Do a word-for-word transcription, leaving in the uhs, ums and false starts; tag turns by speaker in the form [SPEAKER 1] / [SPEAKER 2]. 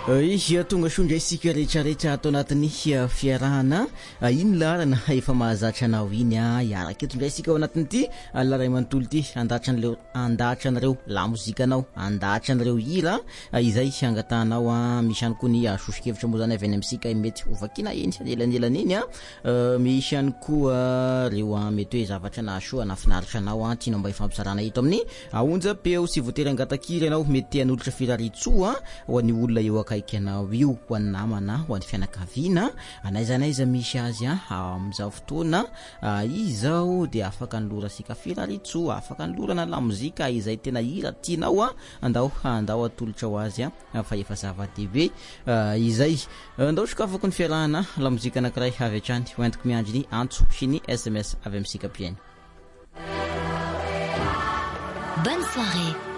[SPEAKER 1] izy tonga sondra isika rehetrarehetra atao anatin'ny fiarahana iny larana efa mahazatra anao iny a iaraka eto ndray isika ao anatin'ity laray manontolo ity andatra anareo andatra anareo la mozika anao andatra anareo hira izay angatahanao a misy ihany koa ny sosokevitra moa zany avy any amsika mety ovakina eny elanelana iny a misy ihany koa reo mety hoe zavatra na soa nafinaritra anao a tianao mba ifampizarana eto amin'ny aonjapeo sy voatery angatakiry anao mety anolotra firaritsoa ho an'ny olona eo akaiky anao io ho an'ny namana ho an'ny fianakaviana anaiza anaiza misy azy a amin'izao fotoana izao dia afaka nylora sika firaritsoa afaka nylorana la mozika izay tena hira tianao a andao andao atolotra ho azy a fa efa zava-dehibe izay andao sokafako ny fiarahana la mozika anankiray avy hatrany hoentiko miandry ny antso sy ny S M S avy amsika piainy.
[SPEAKER 2] Bonne soirée.